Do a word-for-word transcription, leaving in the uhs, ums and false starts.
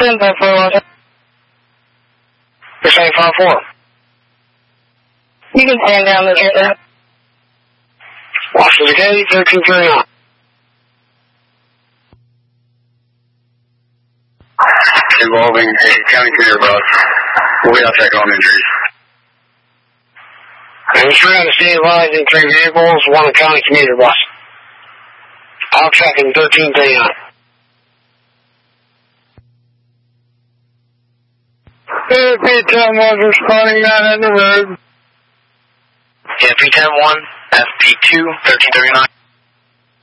ten five four. You're saying five four. You can stand down this way. Washington County, thirteen thirty-nine. Involving a county commuter bus. We'll be out checking on injuries. And it's around the state lines in three vehicles, one county commuter bus. I'll check in thirteen thirty-nine. P ten one responding on the road. Yeah, P ten one, F P two, thirteen thirty-nine.